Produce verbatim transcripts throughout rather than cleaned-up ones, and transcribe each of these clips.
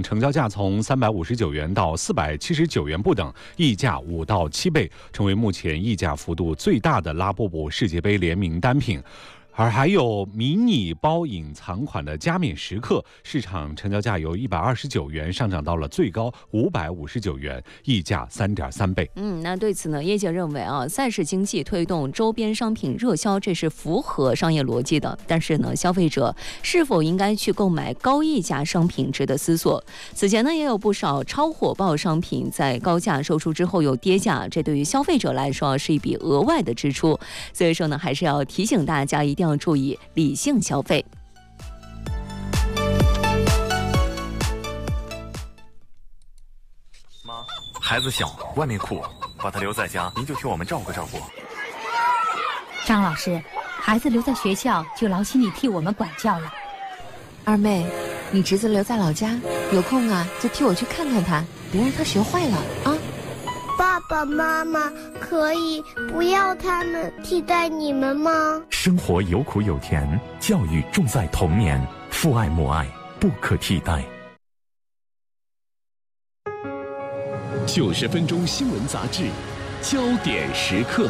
成交价从三百五十九元到四百七十九元不等，溢价五到七倍，成为目前溢价幅度最大的拉布布世界杯联名单品。而还有迷你包隐藏款的加冕时刻，市场成交价由一百二十九元上涨到了最高五百五十九元，溢价三点三倍。 嗯，那对此呢，业界认为啊，赛事经济推动周边商品热销，这是符合商业逻辑的。但是呢，消费者是否应该去购买高溢价商品，值得思索。此前呢，也有不少超火爆商品在高价售出之后又跌价，这对于消费者来说是一笔额外的支出。所以说呢，还是要提醒大家一定要注意理性消费。 妈，孩子小，外面酷，把他留在家，您就替我们照顾照顾。 张老师，孩子留在学校就劳心你替我们管教了。 二妹，你侄子留在老家，有空啊就替我去看看他，别让他学坏了啊。 爸爸妈妈可以不要他们替代你们吗？ 生活有苦有甜，教育重在童年，父爱母爱不可替代。 九十分钟新闻杂志，焦点时刻。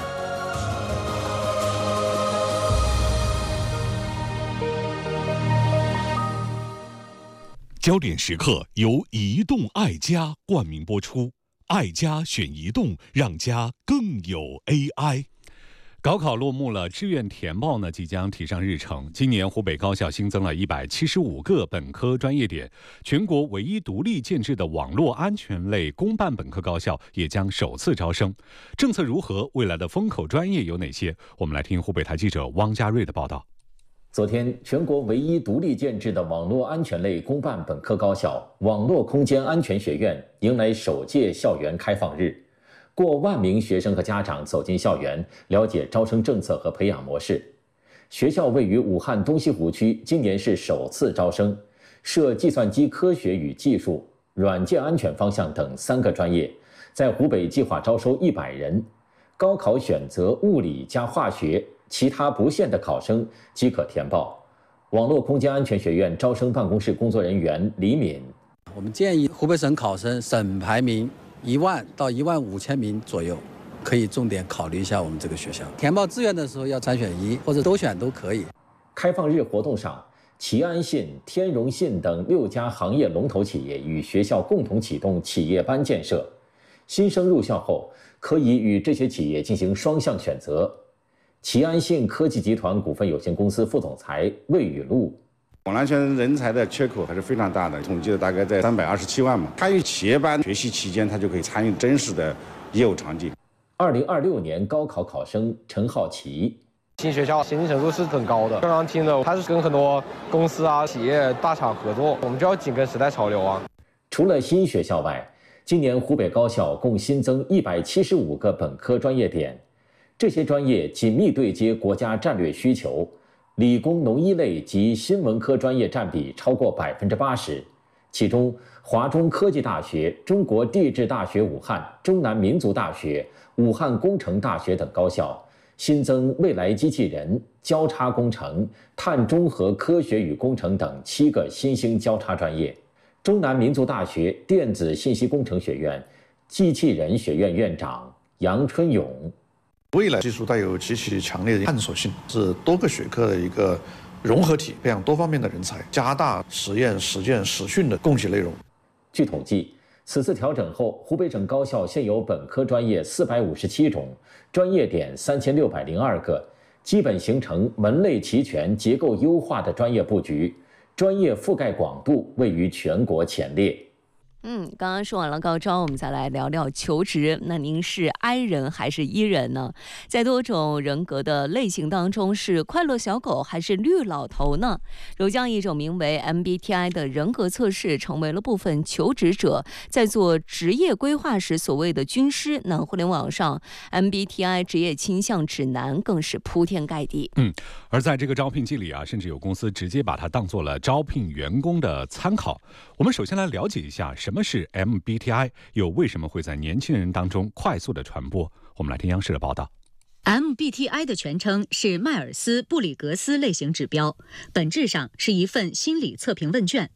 焦点时刻由移动爱家冠名播出。爱家选移动，让家更有 A I。 高考落幕了，志愿填报呢即将提上日程。今年湖北高校新增了一百七十五个本科专业点，全国唯一独立建制的网络安全类公办本科高校也将首次招生。政策如何？未来的风口专业有哪些？我们来听湖北台记者汪家瑞的报道。 昨天，全国唯一独立建制的网络安全类公办本科高校网络空间安全学院迎来首届校园开放日，过万名学生和家长走进校园，了解招生政策和培养模式。学校位于武汉东西湖区，今年是首次招生，设计算机科学与技术、软件安全方向等三个专业，在湖北计划招收一百人，高考选择物理加化学。其他不限的考生即可填报。网络空间安全学院招生办公室工作人员李敏， 我们建议湖北省考生省排名一万到一万五千名左右，可以重点考虑一下我们这个学校。填报志愿的时候要三选一或者多选都可以。 开放日活动上，齐安信、天荣信等六家行业龙头企业与学校共同启动企业班建设。新生入校后，可以与这些企业进行双向选择。齐安信科技集团股份有限公司副总裁魏雨露， 网络安全人才的缺口还是非常大的，统计的大概在三百二十七万嘛。参与企业班学习期间，他就可以参与真实的业务场景。 二零二六年高考考生陈浩奇， 新学校先进程度是很高的。刚刚听的，他是跟很多公司啊、企业大厂合作，我们就要紧跟时代潮流啊。 除了新学校外，今年湖北高校共新增一百七十五个本科专业点。这些专业紧密对接国家战略需求，理工农医类及新文科专业占比超过百分之八十。其中，华中科技大学、中国地质大学武汉、中南民族大学、武汉工程大学等高校新增未来机器人、交叉工程、碳中和科学与工程等七个新兴交叉专业。中南民族大学电子信息工程学院机器人学院院长杨春勇。 未来技术带有极其强烈的探索性，是多个学科的一个融合体，培养多方面的人才，加大实验、实践、实训的供给内容。 据统计，此次调整后，湖北省高校现有本科专业四百五十七种，专业点三千六百零二个，基本形成门类齐全、结构优化的专业布局，专业覆盖广度位于全国前列。 嗯，刚刚说完了高招，我们再来聊聊求职。那您是 I 人还是 E 人呢？在多种人格的类型当中，是快乐小狗还是绿老头呢？如将一种名为 M B T I 的人格测试成为了部分求职者在做职业规划时所谓的军师。那互联网上 M B T I 职业倾向指南更是铺天盖地。 嗯，而在这个招聘季里啊，甚至有公司直接把它当做了招聘员工的参考。我们首先来了解一下什么是 M B T I， 又为什么会在年轻人当中快速的传播？我们来听央视的报道。 M B T I 的全称是迈尔斯布里格斯类型指标，本质上是一份心理测评问卷。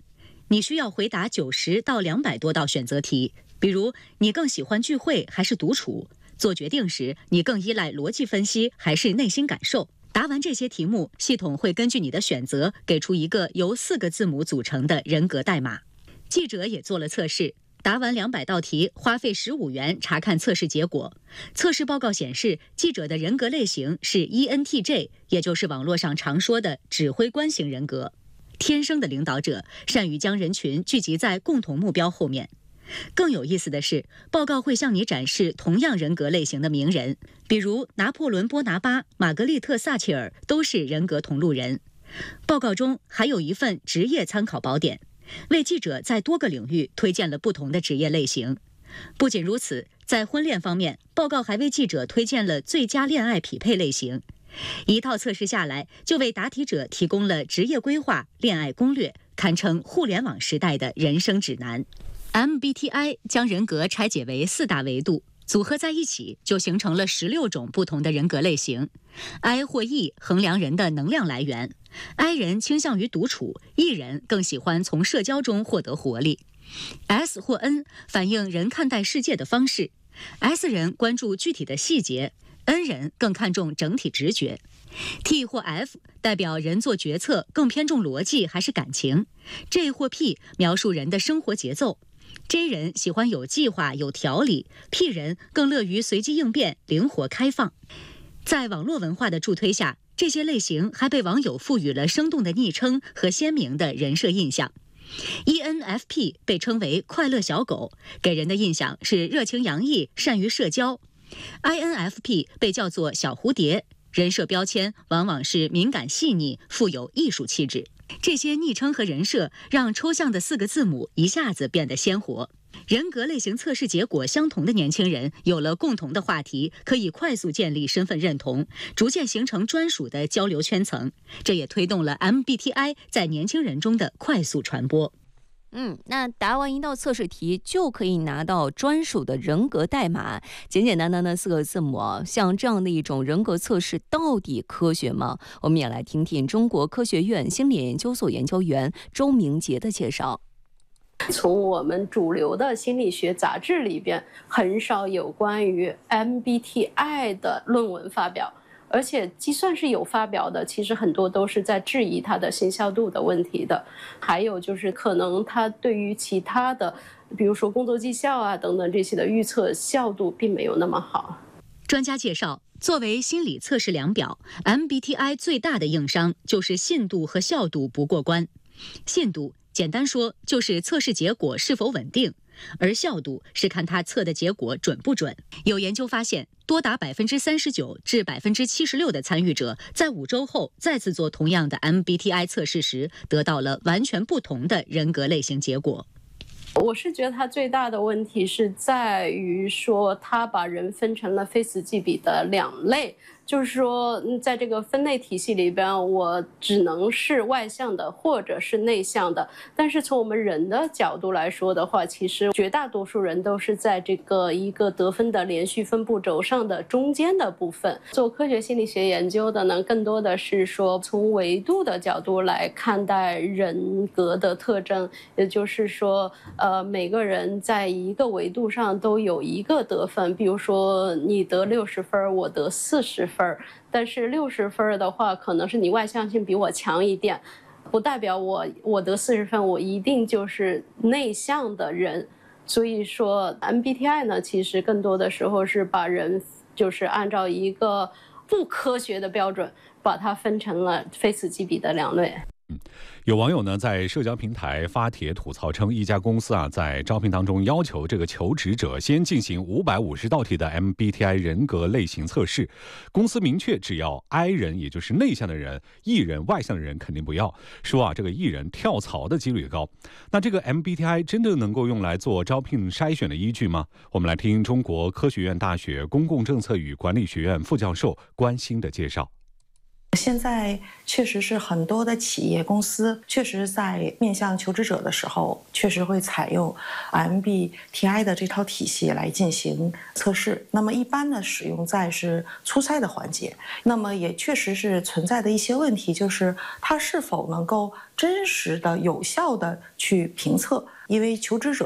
你需要回答九十到两百多道选择题，比如你更喜欢聚会还是独处？做决定时，你更依赖逻辑分析还是内心感受？答完这些题目，系统会根据你的选择给出一个由四个字母组成的人格代码。记者也做了测试，答完两百道题，花费十五元查看测试结果。测试报告显示，记者的人格类型是 E N T J， 也就是网络上常说的指挥官型人格。天生的领导者，善于将人群聚集在共同目标后面。更有意思的是，报告会向你展示同样人格类型的名人，比如拿破仑·波拿巴、玛格丽特·撒切尔都是人格同路人。报告中还有一份职业参考宝典，为记者在多个领域推荐了不同的职业类型。不仅如此，在婚恋方面，报告还为记者推荐了最佳恋爱匹配类型。一套测试下来，就为答题者提供了职业规划、恋爱攻略，堪称互联网时代的人生指南。M B T I 将人格拆解为四大维度，组合在一起就形成了十六种不同的人格类型。I 或 E 衡量人的能量来源 ，I 人倾向于独处 ，E 人更喜欢从社交中获得活力。S 或 N 反映人看待世界的方式 ，S 人关注具体的细节。N 人更看重整体直觉 ，T 或 F 代表人做决策更偏重逻辑还是感情 ，J 或 P 描述人的生活节奏 ，J 人喜欢有计划有条理 ，P 人更乐于随机应变灵活开放。在网络文化的助推下，这些类型还被网友赋予了生动的昵称和鲜明的人设印象。E N F P 被称为快乐小狗，给人的印象是热情洋溢、善于社交。I N F P 被叫做小蝴蝶，人设标签往往是敏感细腻、富有艺术气质。这些昵称和人设让抽象的四个字母一下子变得鲜活。人格类型测试结果相同的年轻人有了共同的话题，可以快速建立身份认同，逐渐形成专属的交流圈层。这也推动了 M B T I 在年轻人中的快速传播。 嗯，那答完一道测试题就可以拿到专属的人格代码，简简单单的四个字母啊，像这样的一种人格测试到底科学吗？我们也来听听中国科学院心理研究所研究员周明杰的介绍。 从我们主流的心理学杂志里边，很少有关于 M B T I 的论文发表。而且就算是有发表的，其实很多都是在质疑它的信效度的问题的。还有就是可能它对于其他的，比如说工作绩效啊等等这些的预测效度并没有那么好。 专家介绍，作为心理测试量表 ，M B T I 最大的硬伤就是信度和效度不过关。信度简单说就是测试结果是否稳定，而效度是看它测的结果准不准。有研究发现，多达百分之三十九至百分之七十六的参与者在五周后再次做同样的 M B T I 测试时，得到了完全不同的人格类型结果。 我是觉得它最大的问题是在于说，它把人分成了非此即彼的两类。就是说，在这个分类体系里边，我只能是外向的或者是内向的。但是从我们人的角度来说的话，其实绝大多数人都是在这个一个得分的连续分布轴上的中间的部分。做科学心理学研究的呢，更多的是说从维度的角度来看待人格的特征，也就是说，呃，每个人在一个维度上都有一个得分。比如说，你得六十分，我得四十分。分，但是六十分的话，可能是你外向性比我强一点，不代表我我得四十分，我一定就是内向的人。所以说 M B T I 呢，其实更多的时候是把人就是按照一个不科学的标准，把它分成了非此即彼的两类。 有网友呢在社交平台发帖吐槽称，一家公司啊在招聘当中要求这个求职者先进行五百五十道题的 M B T I 人格类型测试，公司明确只要 I 人，也就是内向的人 ，E 人外向的人肯定不要，说啊这个 E 人跳槽的几率高。那这个 M B T I 真的能够用来做招聘筛选的依据吗？我们来听中国科学院大学公共政策与管理学院副教授关心的介绍。 现在确实是很多的企业公司确实在面向求职者的时候，确实会采用 M B T I 的这套体系来进行测试。那么一般呢，使用在是初筛的环节。那么也确实是存在的一些问题，就是它是否能够真实的、有效的去评测。因为求职者